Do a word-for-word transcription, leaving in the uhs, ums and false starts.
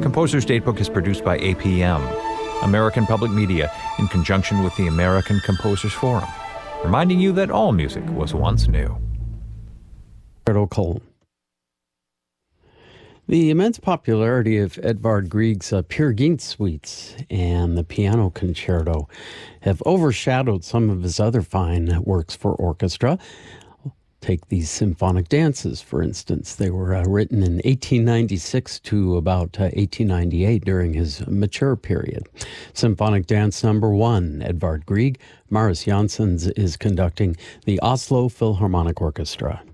Composer's Datebook is produced by A P M, American Public Media, in conjunction with the American Composers Forum, reminding you that all music was once new. Cole. The immense popularity of Edvard Grieg's uh, Peer Gynt suites and the Piano Concerto have overshadowed some of his other fine works for orchestra. Take these symphonic dances, for instance. They were uh, written in eighteen ninety-six to about uh, eighteen ninety-eight during his mature period. Symphonic Dance Number One, Edvard Grieg. Marius Janssens is conducting the Oslo Philharmonic Orchestra.